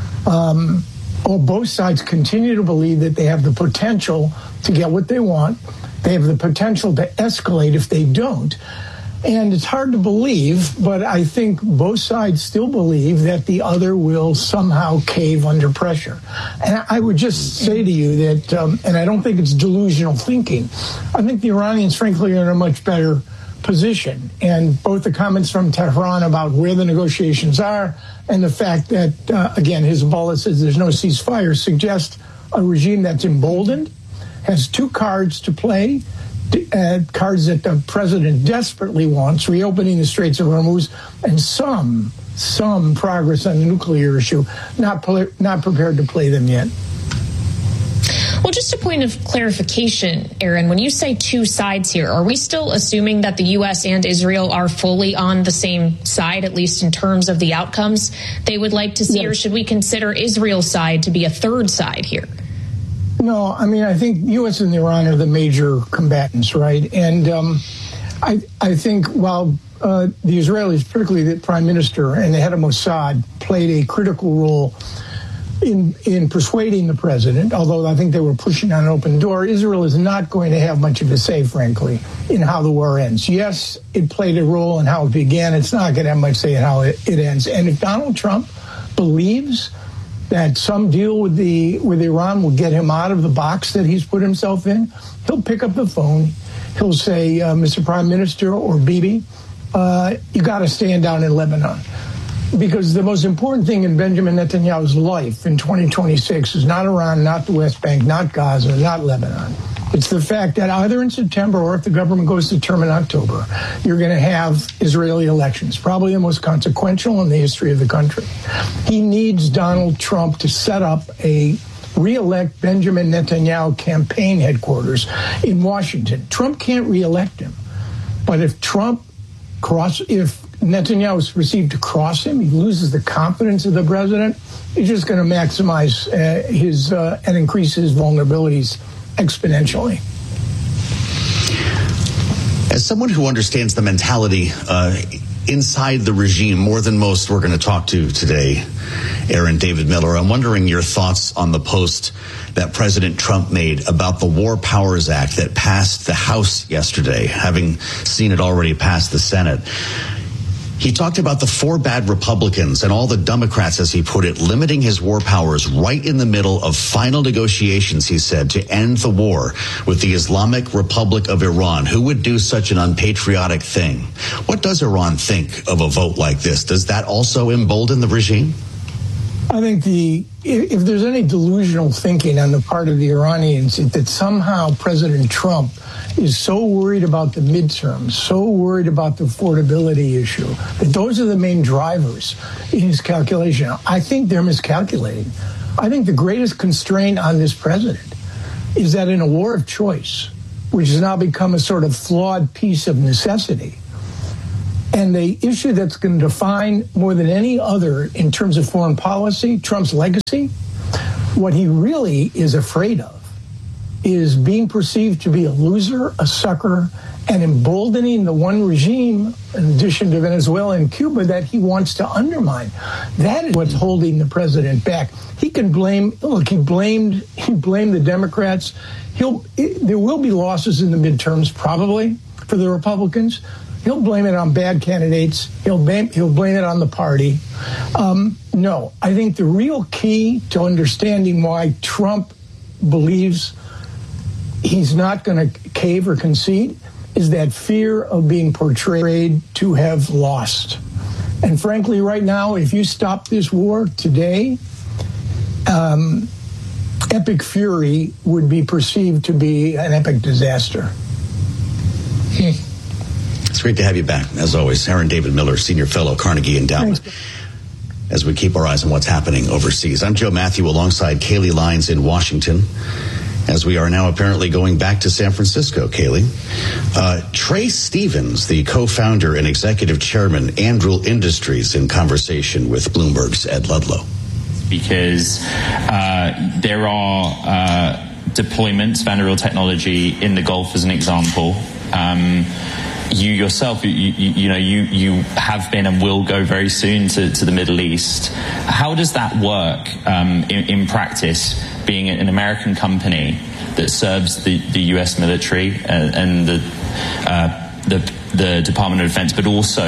um, or both sides, continue to believe that they have the potential to get what they want. They have the potential to escalate if they don't. And it's hard to believe, but I think both sides still believe that the other will somehow cave under pressure. And I would just say to you that, um, and I don't think it's delusional thinking, I think the Iranians, frankly, are in a much better position. And both the comments from Tehran about where the negotiations are and the fact that, uh, again, Hezbollah says there's no ceasefire suggest a regime that's emboldened, has two cards to play, Uh, cards that the president desperately wants, reopening the Straits of Hormuz, and some, some progress on the nuclear issue, not, not prepared to play them yet. Well, just a point of clarification, Aaron, when you say two sides here, are we still assuming that the U S and Israel are fully on the same side, at least in terms of the outcomes they would like to see, yes. or should we consider Israel's side to be a third side here? No, I mean, I think U S and Iran are the major combatants, right? And um, I, I think while uh, the Israelis, particularly the prime minister and the head of Mossad, played a critical role in in persuading the president, although I think they were pushing on an open door, Israel is not going to have much of a say, frankly, in how the war ends. Yes, it played a role in how it began. It's not going to have much say in how it, it ends. And if Donald Trump believes that some deal with the with Iran will get him out of the box that he's put himself in, he'll pick up the phone. He'll say, uh, Mister Prime Minister or Bibi, uh, you got to stand down in Lebanon. Because the most important thing in Benjamin Netanyahu's life in twenty twenty-six is not Iran, not the West Bank, not Gaza, not Lebanon. It's the fact that either in September or if the government goes to term in October, you're going to have Israeli elections, probably the most consequential in the history of the country. He needs Donald Trump to set up a re-elect Benjamin Netanyahu campaign headquarters in Washington. Trump can't re-elect him. But if Trump cross, if Netanyahu is perceived to cross him, he loses the confidence of the president, he's just going to maximize uh, his uh, and increase his vulnerabilities exponentially. As someone who understands the mentality uh, inside the regime more than most we're going to talk to today, Aaron David Miller, I'm wondering your thoughts on the post that President Trump made about the War Powers Act that passed the House yesterday, having seen it already pass the Senate. He talked about the four bad Republicans and all the Democrats, as he put it, limiting his war powers right in the middle of final negotiations, he said, to end the war with the Islamic Republic of Iran. Who would do such an unpatriotic thing? What does Iran think of a vote like this? Does that also embolden the regime? I think the if there's any delusional thinking on the part of the Iranians that somehow President Trump is so worried about the midterms, so worried about the affordability issue, that those are the main drivers in his calculation, I think they're miscalculating. I think the greatest constraint on this president is that in a war of choice, which has now become a sort of flawed piece of necessity, and the issue that's going to define more than any other in terms of foreign policy, Trump's legacy, what he really is afraid of is being perceived to be a loser, a sucker, and emboldening the one regime, in addition to Venezuela and Cuba, that he wants to undermine. That is what's holding the president back. He can blame, look, he blamed, he blamed the Democrats. He'll, it, there will be losses in the midterms, probably, for the Republicans. He'll blame it on bad candidates. He'll blame, he'll blame it on the party. Um, no, I think the real key to understanding why Trump believes he's not going to cave or concede is that fear of being portrayed to have lost. And frankly, right now, if you stop this war today, um, epic fury would be perceived to be an epic disaster. Hmm. It's great to have you back, as always. Aaron David Miller, Senior Fellow, Carnegie Endowment, as we keep our eyes on what's happening overseas. I'm Joe Matthew alongside Kayleigh Lines in Washington, as we are now apparently going back to San Francisco, Kayleigh. Uh, Trey Stevens, the co-founder and executive chairman, Anduril Industries, in conversation with Bloomberg's Ed Ludlow. Because uh, there are uh, deployments of Anduril technology in the Gulf, as an example. Um, You yourself, you, you, you know, you, you have been and will go very soon to, to the Middle East. How does that work um, in, in practice, being an American company that serves the, the U S military and, and the, uh, the the Department of Defense, but also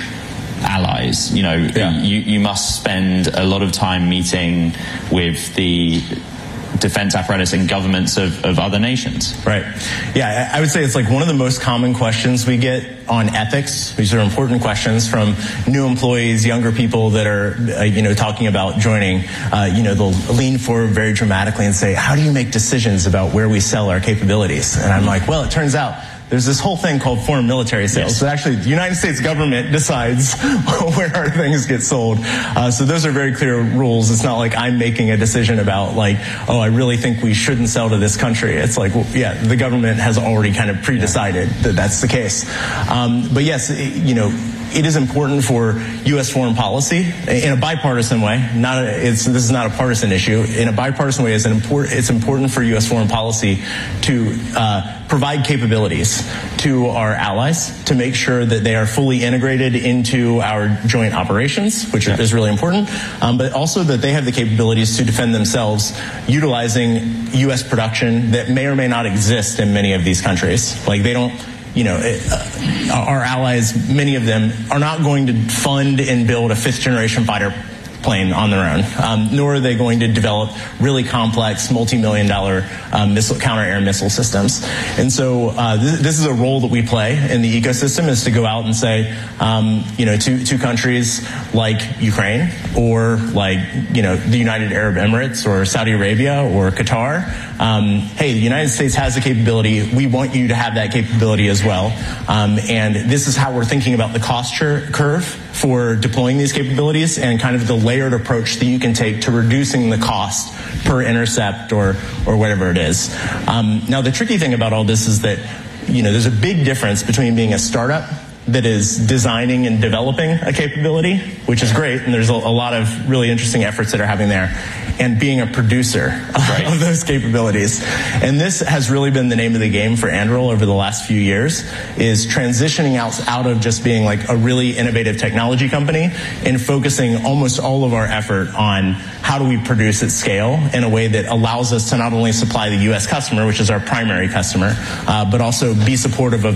allies? You know, yeah. you, you must spend a lot of time meeting with the defense apparatus and governments of, of other nations. Right. Yeah, I would say it's like one of the most common questions we get on ethics. These are important questions from new employees, younger people that are, uh, you know, talking about joining. Uh, you know, they'll lean forward very dramatically and say, how do you make decisions about where we sell our capabilities? And I'm like, well, it turns out there's this whole thing called foreign military sales. Yes. So actually, the United States government decides where our things get sold. Uh, so those are very clear rules. It's not like I'm making a decision about like, oh, I really think we shouldn't sell to this country. It's like, well, yeah, the government has already kind of pre-decided that that's the case. Um, but yes, it, you know, it is important for U S foreign policy in a bipartisan way. Not a, it's, this is not a partisan issue. In a bipartisan way, it's, an import, it's important for U S foreign policy to uh, provide capabilities to our allies to make sure that they are fully integrated into our joint operations, which yeah. is really important, um, but also that they have the capabilities to defend themselves utilizing U S production that may or may not exist in many of these countries. Like they don't, you know, uh, our allies, many of them, are not going to fund and build a fifth generation fighter plane on their own, um, nor are they going to develop really complex multi-million dollar um, missile, counter-air missile systems. And so uh, this, this is a role that we play in the ecosystem, is to go out and say, um, you know, to, to countries like Ukraine or like, you know, the United Arab Emirates or Saudi Arabia or Qatar, um, hey, the United States has the capability. We want you to have that capability as well. Um, and this is how we're thinking about the cost curve for deploying these capabilities and kind of the layered approach that you can take to reducing the cost per intercept or or whatever it is. Um, now, the tricky thing about all this is that, you know, there's a big difference between being a startup that is designing and developing a capability, which is great, and there's a, a lot of really interesting efforts that are happening there, and being a producer right. of those capabilities. And this has really been the name of the game for Anduril over the last few years, is transitioning out, out of just being like a really innovative technology company and focusing almost all of our effort on how do we produce at scale in a way that allows us to not only supply the U S customer, which is our primary customer, uh, but also be supportive of that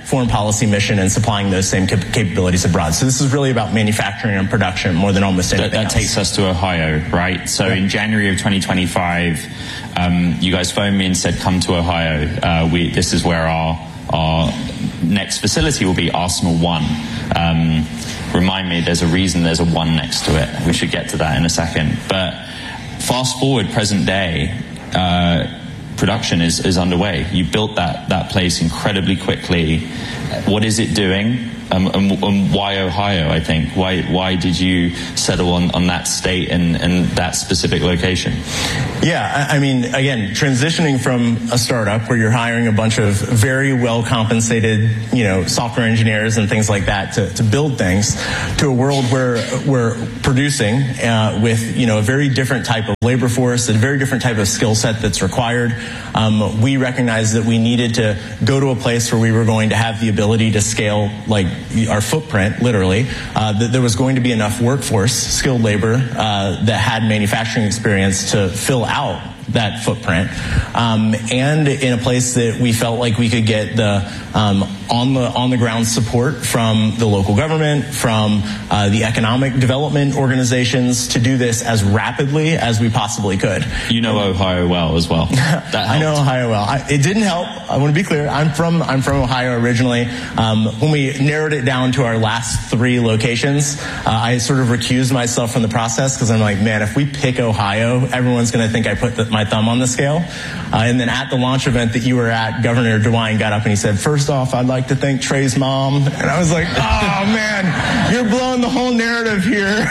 foreign policy mission and supplying those same cap- capabilities abroad. So this is really about manufacturing and production more than almost anything that, that else. takes us to Ohio, right? So right. in January of twenty twenty-five, um, you guys phoned me and said, come to Ohio. Uh, we, this is where our, our next facility will be Arsenal One. Um, remind me, there's a reason there's a one next to it. We should get to that in a second. But fast forward present day, uh, production is, is underway. You built that, that place incredibly quickly. What is it doing? Um, and, and why Ohio, I think? Why why did you settle on, on that state and, and that specific location? Yeah, I, I mean, again, transitioning from a startup where you're hiring a bunch of very well-compensated, you know, software engineers and things like that to, to build things, to a world where we're producing uh, with, you know, a very different type of labor force, a very different type of skill set that's required. Um, we recognized that we needed to go to a place where we were going to have the ability to scale, like, our footprint, literally, uh, that there was going to be enough workforce, skilled labor, uh, that had manufacturing experience to fill out that footprint, um, and in a place that we felt like we could get the um, on the on the ground support from the local government, from uh, the economic development organizations to do this as rapidly as we possibly could. You know Ohio well as well. That I know Ohio well. I, it didn't help. I want to be clear. I'm from I'm from Ohio originally. Um, when we narrowed it down to our last three locations, uh, I sort of recused myself from the process because I'm like, man, if we pick Ohio, everyone's going to think I put the, my thumb on the scale. Uh, and then at the launch event that you were at, Governor DeWine got up and he said, first off, I'd like to thank Trey's mom. And I was like, oh man, you're blowing the whole narrative here.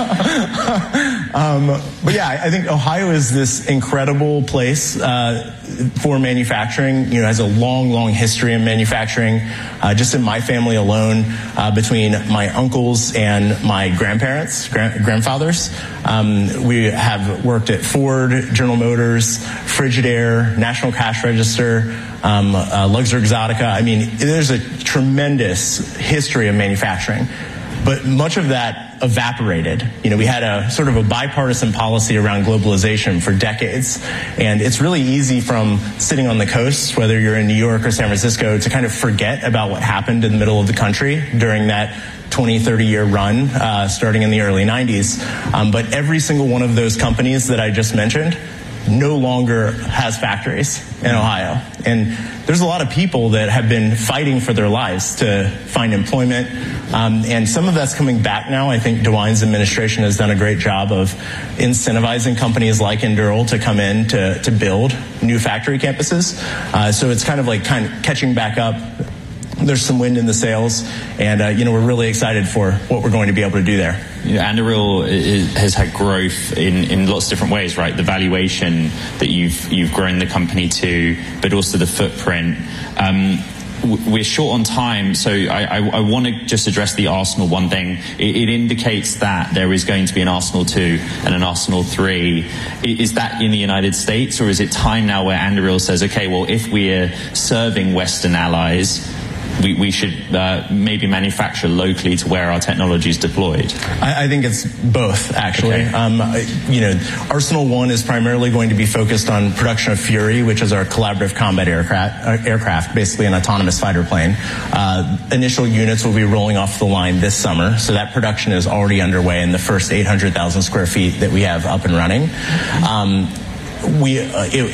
um, but yeah, I think Ohio is this incredible place uh, for manufacturing. You know, has a long, long history in manufacturing. Uh, just in my family alone, uh, between my uncles and my grandparents, grand- grandfathers, um, we have worked at Ford, General Motors, Frigidaire, National Cash Register, um, uh, Luxor Exotica. I mean, there's a tremendous history of manufacturing, but much of that evaporated. You know, we had a sort of a bipartisan policy around globalization for decades, and it's really easy from sitting on the coast, whether you're in New York or San Francisco, to kind of forget about what happened in the middle of the country during that twenty, thirty year run, uh, starting in the early nineties. Um, but every single one of those companies that I just mentioned no longer has factories in Ohio. And there's a lot of people that have been fighting for their lives to find employment. Um, and some of that's coming back now. I think DeWine's administration has done a great job of incentivizing companies like Endural to come in to, to build new factory campuses. Uh, so it's kind of like kind of catching back up. There's some wind in the sails, and uh, you know, we're really excited for what we're going to be able to do there. Yeah, Anduril is, has had growth in, in lots of different ways, right? The valuation that you've you've grown the company to, but also the footprint. Um, we're short on time, so I, I, I want to just address the Arsenal One thing. It, it indicates that there is going to be an Arsenal Two and an Arsenal Three. Is that in the United States, or is it time now where Anduril says, okay, well, if we're serving Western allies, We, we should uh, maybe manufacture locally to where our technology is deployed? I, I think it's both, actually. Okay. Um, you know, Arsenal One is primarily going to be focused on production of Fury, which is our collaborative combat aircraft, uh, aircraft basically an autonomous fighter plane. Uh, initial units will be rolling off the line this summer, so that production is already underway in the first eight hundred thousand square feet that we have up and running. Um, we uh, it,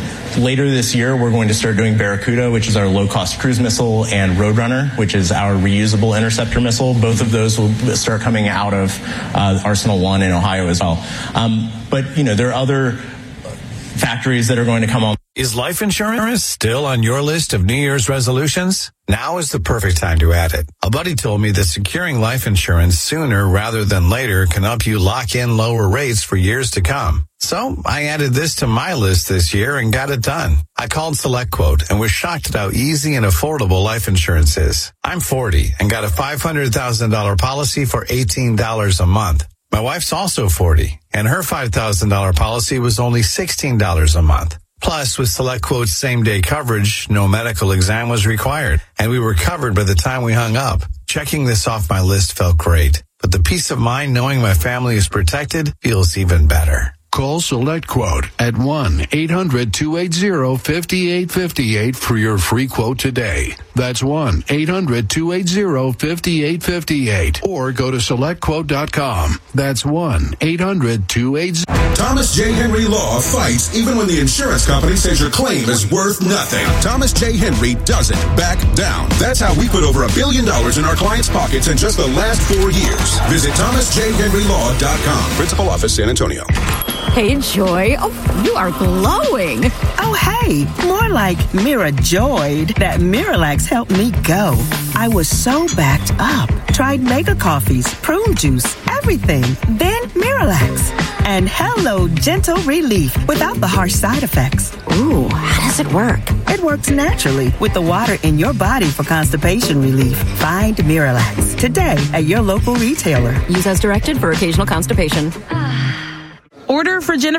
Later this year, we're going to start doing Barracuda, which is our low-cost cruise missile, and Roadrunner, which is our reusable interceptor missile. Both of those will start coming out of uh, Arsenal One in Ohio as well. Um, but, you know, there are other factories that are going to come on. Is life insurance still on your list of New Year's resolutions? Now is the perfect time to add it. A buddy told me that securing life insurance sooner rather than later can help you lock in lower rates for years to come. So I added this to my list this year and got it done. I called SelectQuote and was shocked at how easy and affordable life insurance is. I'm forty and got a five hundred thousand dollars policy for eighteen dollars a month. My wife's also forty, and her five thousand dollars policy was only sixteen dollars a month. Plus, with SelectQuote's same-day coverage, no medical exam was required, and we were covered by the time we hung up. Checking this off my list felt great, but the peace of mind knowing my family is protected feels even better. Call Select Quote at one eight hundred two eight zero five eight five eight for your free quote today. That's one eight hundred two eight zero five eight five eight. Or go to select quote dot com. That's one eight hundred two eight zero. Thomas J. Henry Law fights even when the insurance company says your claim is worth nothing. Thomas J. Henry doesn't back down. That's how we put over a billion dollars in our clients' pockets in just the last four years. Visit thomas j henry law dot com. Principal office, San Antonio. Hey, Joy. Oh, you are glowing. Oh, hey. More like Mira joyed that Miralax helped me go. I was so backed up. Tried mega coffees, prune juice, everything. Then Miralax. And hello, gentle relief without the harsh side effects. Ooh, how does it work? It works naturally with the water in your body for constipation relief. Find Miralax today at your local retailer. Use as directed for occasional constipation. Order for Jennifer